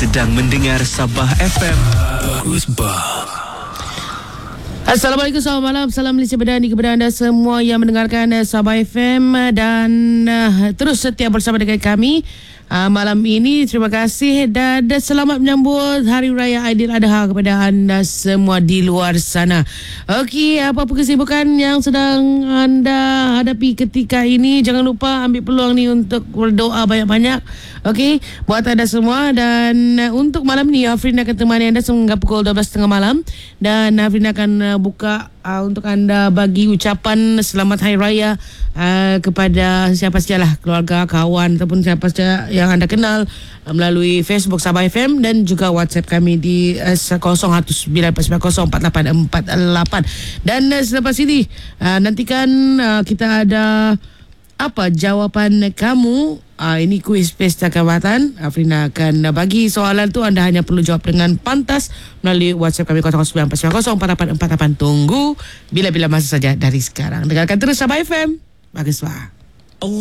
sedang mendengar Sabah FM. Bagus bah. Assalamualaikum, selamat malam. Salam Malaysia Berdani kepada anda semua yang mendengarkan Sabah FM dan terus setia bersama dengan kami malam ini. Terima kasih dan selamat menyambut Hari Raya Aidiladha kepada anda semua di luar sana. Okey, apa-apa kesibukan yang sedang anda hadapi ketika ini, jangan lupa ambil peluang ni untuk berdoa banyak-banyak. Okey, buat anda semua. Dan untuk malam ni Afrin akan temani anda sehingga pukul 12.30 malam. Dan Afrin akan buka untuk anda bagi ucapan selamat Hari Raya kepada siapa sajalah, keluarga, kawan ataupun siapa saja yang anda kenal melalui Facebook Sabah FM dan juga WhatsApp kami di 0119904848. Dan selepas ini nantikan kita ada apa jawapan kamu. Ini kuis Pesta Kaamatan. Afrina akan bagi soalan tu, anda hanya perlu jawab dengan pantas melalui WhatsApp kami 0990484848. Tunggu bila-bila masa saja dari sekarang. Dengarkan terus Sabah FM. Bagus, Wah.